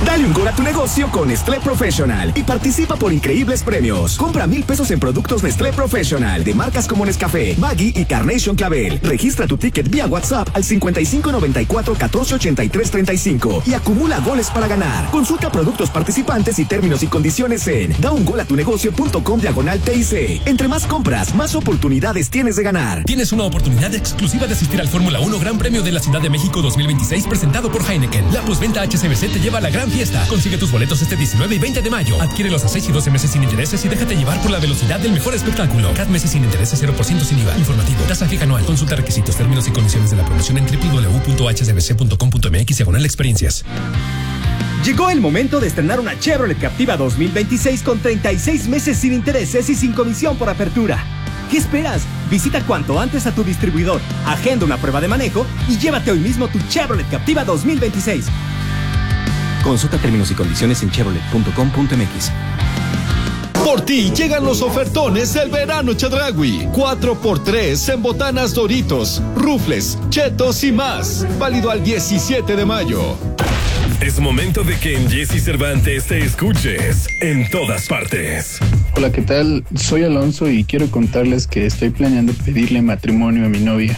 Dale un gol a tu negocio con Nestlé Professional y participa por increíbles premios. Compra 1,000 pesos en productos Nestlé Professional de marcas como Nescafé, Maggi y Carnation Clavel. Registra tu ticket vía WhatsApp al 5594 14 83 35 y acumula goles para ganar. Consulta productos participantes y términos y condiciones en daungolatunegocio.com/TIC. Entre más compras, más oportunidades tienes de ganar. Tienes una oportunidad exclusiva de asistir al Fórmula 1 Gran Premio de la Ciudad de México 2026 presentado por Heineken. La plusventa HSBC te lleva a la gran fiesta. Consigue tus boletos este 19 y 20 de mayo. Adquiérelos a 6 y 12 meses sin intereses y déjate llevar por la velocidad del mejor espectáculo. CAT meses sin intereses, 0% sin IVA. Informativo. Tasa fija anual. Consulta requisitos, términos y condiciones de la promoción en www.hsbc.com.mx/experiencias. Llegó el momento de estrenar una Chevrolet Captiva 2026 con 36 meses sin intereses y sin comisión por apertura. ¿Qué esperas? Visita cuanto antes a tu distribuidor, agenda una prueba de manejo y llévate hoy mismo tu Chevrolet Captiva 2026. Consulta términos y condiciones en chevrolet.com.mx. Por ti llegan los ofertones del verano Chedraui. 4x3 en botanas Doritos, rufles, chetos y más. Válido al 17 de mayo. Es momento de que en Jesse Cervantes te escuches en todas partes. Hola, ¿qué tal? Soy Alonso y quiero contarles que estoy planeando pedirle matrimonio a mi novia.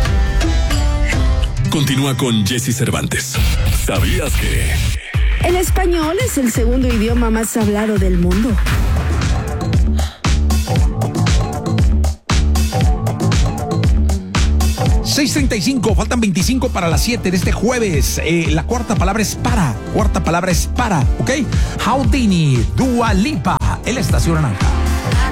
Continúa con Jesse Cervantes. ¿Sabías que? El español es el segundo idioma más hablado del mundo. .35, faltan 25 para las 7 de este jueves. La cuarta palabra es para, ¿ok? Houdini, Dua Lipa, en la Estación Naranja.